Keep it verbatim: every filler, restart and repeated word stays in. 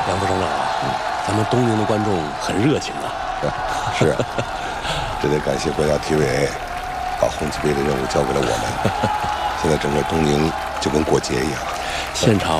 杨副省长啊，嗯、咱们东宁的观众很热情啊。 是啊，这得感谢国家体委把红旗杯的任务交给了我们。现在整个东宁就跟过节一样。 现场